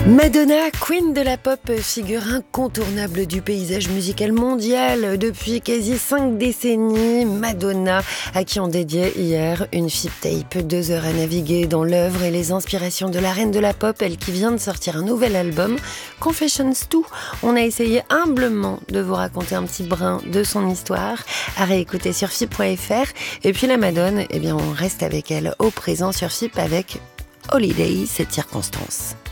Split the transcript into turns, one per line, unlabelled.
Madonna, queen de la pop, figure incontournable du paysage musical mondial depuis quasi 5 décennies. Madonna, à qui on dédiait hier une flip tape, 2 heures à naviguer dans l'œuvre et les inspirations de la reine de la pop, elle qui vient de sortir un nouvel album, Confessions 2. On a essayé humblement de vous raconter un petit brin de son histoire, à réécouter sur FIP.fr. Et puis la Madone, on reste avec elle au présent sur FIP avec Holiday, cette circonstance.